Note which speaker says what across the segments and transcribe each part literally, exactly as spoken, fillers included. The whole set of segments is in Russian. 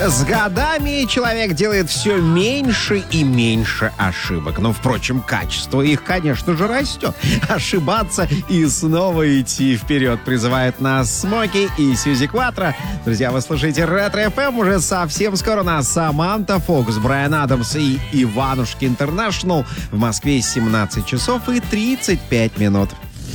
Speaker 1: С годами человек делает все меньше и меньше ошибок. Но, впрочем, качество их, конечно же, растет. Ошибаться и снова идти вперед призывает нас Смоки и Сьюзи Кватро. Друзья, вы слушаете Ретро-эф эм. Уже совсем скоро у нас Саманта Фокс, Брайан Адамс и Иванушки Интернешнл. В Москве семнадцать часов и тридцать пять минут.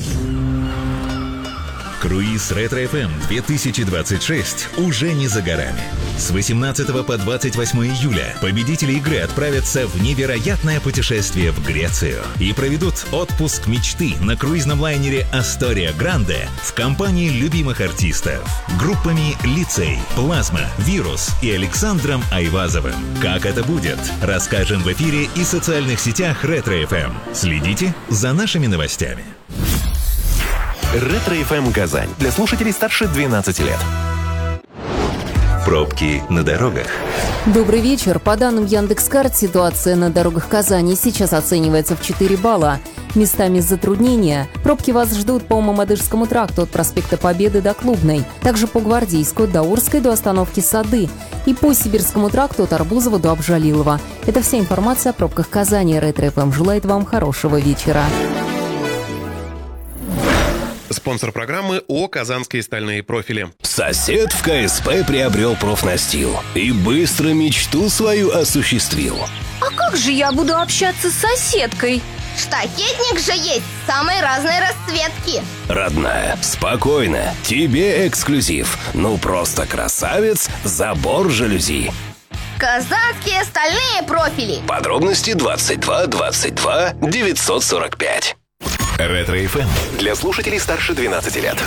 Speaker 2: Круиз Ретро-эф эм две тысячи двадцать шесть уже не за горами. С восемнадцатого по двадцать восьмое июля победители игры отправятся в невероятное путешествие в Грецию и проведут отпуск мечты на круизном лайнере «Астория Гранде» в компании любимых артистов. Группами «Лицей», «Плазма», «Вирус» и Александром Айвазовым. Как это будет, расскажем в эфире и социальных сетях Ретро-эф эм. Следите за нашими новостями.
Speaker 3: Ретро-эф эм Казань. Для слушателей старше двенадцати лет.
Speaker 2: Пробки на дорогах.
Speaker 4: Добрый вечер. По данным Яндекс.Карт, ситуация на дорогах Казани сейчас оценивается в четыре балла. Местами затруднения. Пробки вас ждут по Мамадышскому тракту от проспекта Победы до Клубной. Также по Гвардейскую, до Урской, до остановки Сады. И по Сибирскому тракту от Арбузова до Обжалилова. Это вся информация о пробках Казани. Ретро-эф эм желает вам хорошего вечера.
Speaker 5: Спонсор программы ООО «Казанские стальные профили».
Speaker 6: Сосед в ка эс пэ приобрел профнастил и быстро мечту свою осуществил.
Speaker 7: А как же я буду общаться с соседкой?
Speaker 8: Штакетник же есть самой разной расцветки.
Speaker 6: Родная, спокойно, тебе эксклюзив. Ну просто красавец, забор жалюзи.
Speaker 8: Казанские стальные профили.
Speaker 6: Подробности двадцать два двадцать два девятьсот сорок пять.
Speaker 3: Ретро-эф эм. Для слушателей старше двенадцати лет.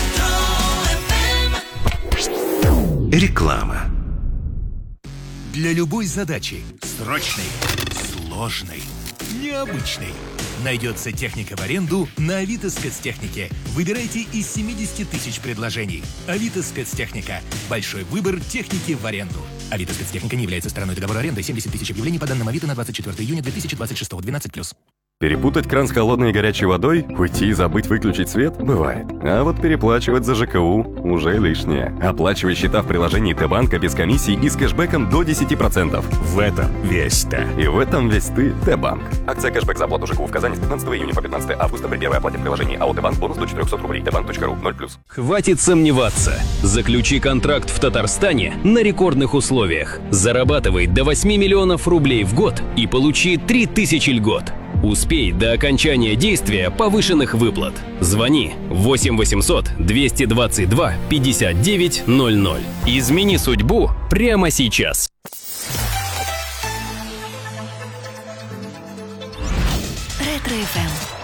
Speaker 2: Реклама.
Speaker 9: Для любой задачи, срочной, сложной, необычной, найдется техника в аренду на Авито Спецтехнике. Выбирайте из семидесяти тысяч предложений. Авито Спецтехника. Большой выбор техники в аренду. Авито Спецтехника не является стороной договора аренды. семьдесят тысяч объявлений по данным Авито на двадцать четвёртое июня две тысячи двадцать шестого. двенадцать плюс.
Speaker 10: Перепутать кран с холодной и горячей водой, уйти и забыть выключить свет – бывает. А вот переплачивать за ЖКУ – уже лишнее. Оплачивай счета в приложении Т-банка без комиссии и с кэшбэком до десяти процентов.
Speaker 2: В этом весь ты.
Speaker 10: И в этом весь ты – Т-банк. Акция кэшбэк за оплату ЖКУ в Казани с пятнадцатого июня по пятнадцатое августа при первой оплате в приложении АО Т-банк бонус до четырехсот рублей. Тбанк точка ру. ноль плюс.
Speaker 11: Хватит сомневаться. Заключи контракт в Татарстане на рекордных условиях. Зарабатывай до восьми миллионов рублей в год и получи три тысячи льгот. Успей до окончания действия повышенных выплат. Звони восемь восемьсот двести двадцать два пятьдесят девять ноль ноль. Измени судьбу прямо сейчас.
Speaker 7: Ретро-эф эм.